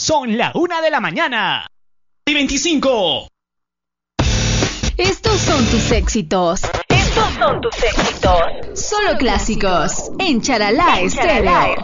Son la 1 de la mañana. Y 25. Estos son tus éxitos. Estos son tus éxitos. Solo clásicos en Charalá Estéreo.